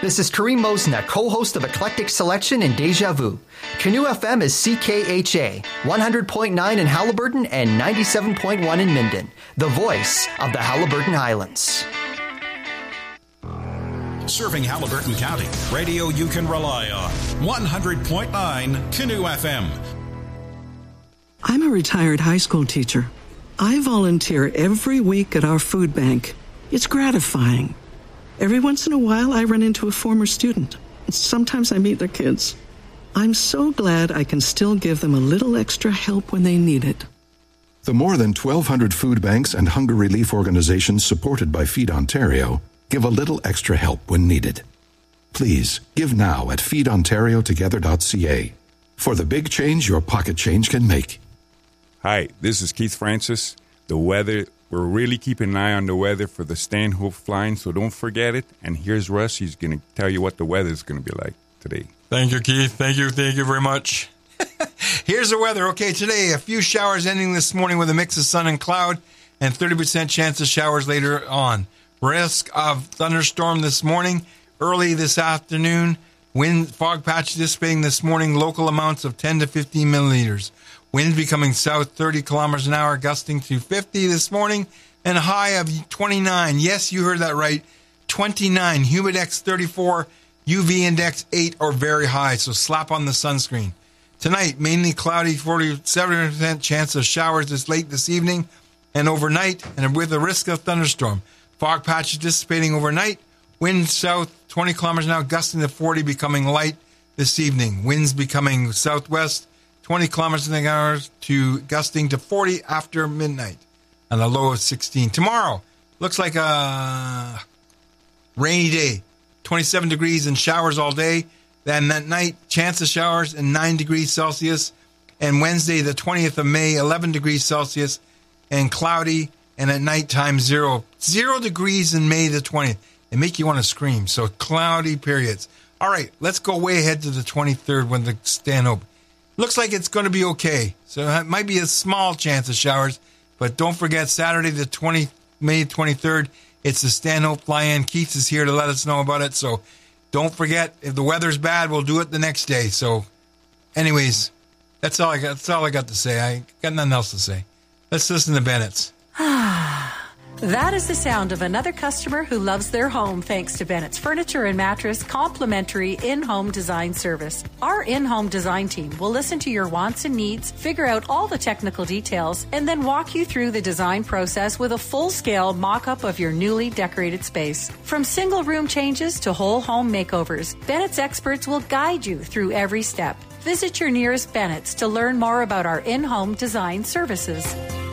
This is Kareem Mosna, co-host of Eclectic Selection and Deja Vu. Canoe FM is CKHA, 100.9 in Haliburton and 97.1 in Minden, the voice of the Haliburton Highlands. Serving Haliburton County, radio you can rely on. 100.9 Canoe FM. I'm a retired high school teacher. I volunteer every week at our food bank. It's gratifying. Every once in a while, I run into a former student. Sometimes I meet their kids. I'm so glad I can still give them a little extra help when they need it. The more than 1,200 food banks and hunger relief organizations supported by Feed Ontario give a little extra help when needed. Please, give now at feedontariotogether.ca for the big change your pocket change can make. Hi, this is Keith Francis. The weather, we're really keeping an eye on the weather for the Stanhope flying, so don't forget it. And here's Russ. He's going to tell you what the weather is going to be like today. Thank you, Keith. Thank you very much. Here's the weather. Okay, today, a few showers ending this morning with a mix of sun and cloud and 30% chance of showers later on. Risk of thunderstorm this morning, early this afternoon. Wind, fog patch dissipating this morning, local amounts of 10 to 15 milliliters. Wind becoming south 30 kilometers an hour, gusting to 50 this morning, and a high of 29. Yes, you heard that right. 29. Humidex 34, UV index 8 or very high, so slap on the sunscreen. Tonight, mainly cloudy, 47% chance of showers late this evening and overnight, and with a risk of thunderstorm. Fog patches dissipating overnight. Wind south 20 kilometers an hour, gusting to 40, becoming light this evening. Winds becoming southwest 20 kilometers an hour to gusting to 40 after midnight, and a low of 16. Tomorrow looks like a rainy day, 27 degrees and showers all day. Then that night, chance of showers and 9 degrees Celsius. And Wednesday, the 20th of May, 11 degrees Celsius and cloudy. And at nighttime, 0 degrees in May the 20th. They make you want to scream. So cloudy periods. All right, let's go way ahead to the 23rd when the Stanhope. Looks like it's going to be okay. So it might be a small chance of showers. But don't forget, Saturday, the May 23rd, it's the Stanhope fly-in. Keith is here to let us know about it. So don't forget, if the weather's bad, we'll do it the next day. So anyways, that's all I got to say. I got nothing else to say. Let's listen to Bennett's. That is the sound of another customer who loves their home thanks to Bennett's Furniture and Mattress complimentary in-home design service. Our in-home design team will listen to your wants and needs, figure out all the technical details, and then walk you through the design process with a full-scale mock-up of your newly decorated space. From single room changes to whole home makeovers, Bennett's experts will guide you through every step. Visit your nearest Bennett's to learn more about our in-home design services.